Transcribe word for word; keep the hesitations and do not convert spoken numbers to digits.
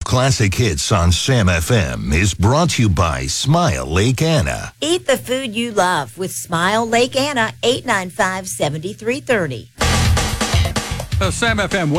classic hits on Sam F M is brought to you by Smile Lake Anna. Eat the food you love with Smile Lake Anna, eight nine five, seven three three zero. Uh, Sam F M.